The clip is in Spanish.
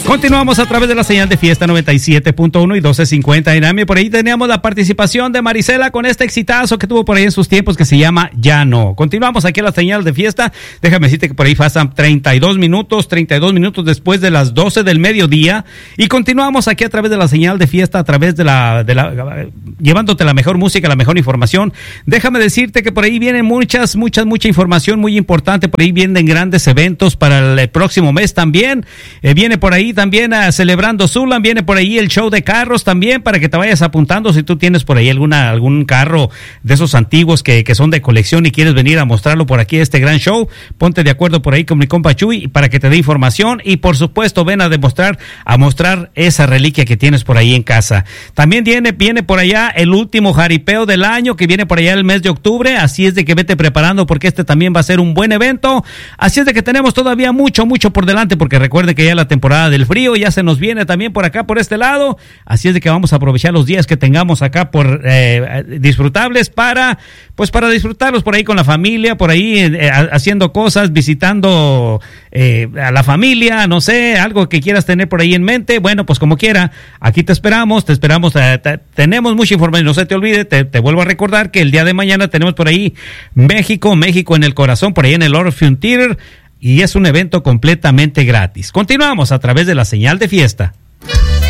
Continuamos a través de la señal de Fiesta 97.1 y 1250 en AM. Por ahí teníamos la participación de Marisela con este exitazo que tuvo por ahí en sus tiempos que se llama Ya No. Continuamos aquí a la señal de Fiesta. Déjame decirte que por ahí pasan 32 minutos después de las 12 del mediodía. Y continuamos aquí a través de la señal de Fiesta, a través de llevándote la mejor música, la mejor información. Déjame decirte que por ahí viene mucha información muy importante. Por ahí vienen grandes eventos para el próximo mes también. Viene por ahí también celebrando Zulan, viene por ahí el show de carros también para que te vayas apuntando si tú tienes por ahí algún carro de esos antiguos que son de colección y quieres venir a mostrarlo por aquí este gran show. Ponte de acuerdo por ahí con mi compa Chuy para que te dé información y por supuesto ven a mostrar esa reliquia que tienes por ahí en casa. También viene por allá el último jaripeo del año que viene por allá el mes de octubre, así es de que vete preparando porque este también va a ser un buen evento. Así es de que tenemos todavía mucho por delante porque recuerden que ya la temporada del frío ya se nos viene también por acá, por este lado, así es de que vamos a aprovechar los días que tengamos acá por disfrutables para disfrutarlos por ahí con la familia, por ahí haciendo cosas, visitando a la familia, no sé, algo que quieras tener por ahí en mente, bueno, pues como quiera, aquí te esperamos, tenemos mucha información, no se te olvide, te vuelvo a recordar que el día de mañana tenemos por ahí México en el corazón, por ahí en el Orpheum Theater, y es un evento completamente gratis. Continuamos a través de la señal de Fiesta.